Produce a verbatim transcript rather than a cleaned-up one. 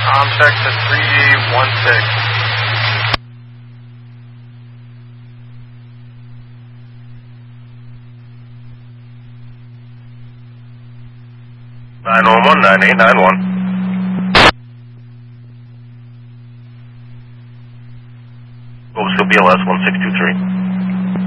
Com check to three G one six. nine one one, nine eight nine one. Go to B L S one six two three.